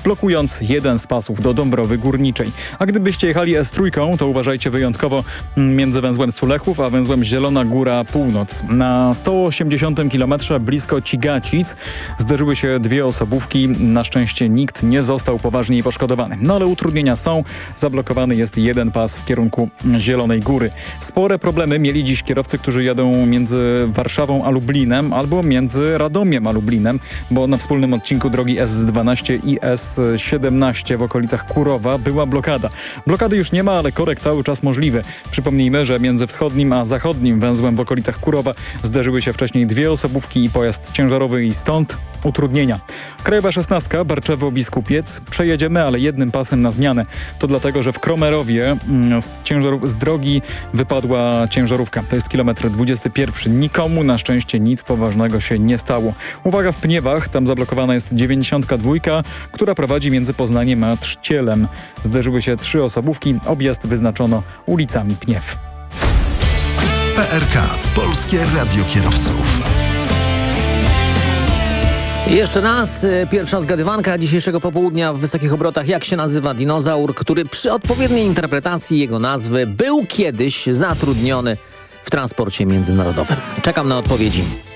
blokując jeden z pasów do Dąbrowy Górniczej. A gdybyście jechali S3, to uważajcie wyjątkowo między węzłem Sulechów a węzłem Zielona Góra Północ. Na 180 km blisko Cigacic zderzyły się dwie osobówki. Na szczęście nikt nie został poważnie poszkodowany. No ale utrudnienia są. Zablokowany jest jeden pas w kierunku Zielonej Góry. Spore problemy mieli dziś kierowcy, którzy jadą między Warszawą a Lublinem albo między Radomiem a Lublinem, bo na wspólnym odcinku drogi S12 i S17 w okolicach Kurowa była blokada. Blokady już nie ma, ale korek cały czas możliwy. Przypomnijmy, że między wschodnim a zachodnim węzłem w okolicach Kurowa zderzyły się wcześniej dwie osobówki i pojazd ciężarowy i stąd utrudnienia. Krajowa 16, Barczewo-Biskupiec. Przejedziemy, ale jednym pasem na zmianę. To dlatego, że w Kromerowie z drogi wypadła ciężarówka. To jest kilometr 21. Nikomu na szczęście nic poważnego się nie stało. Uwaga, w Pniewach, tam zablokowana jest 92, która prowadzi między Poznaniem a Trzcielem. Zderzyły się trzy osobówki. Objazd wyznaczono ulicami Pniew. PRK. Polskie Radio Kierowców. Jeszcze raz pierwsza zgadywanka dzisiejszego popołudnia w wysokich obrotach. Jak się nazywa dinozaur, który przy odpowiedniej interpretacji jego nazwy był kiedyś zatrudniony w transporcie międzynarodowym? Czekam na odpowiedzi.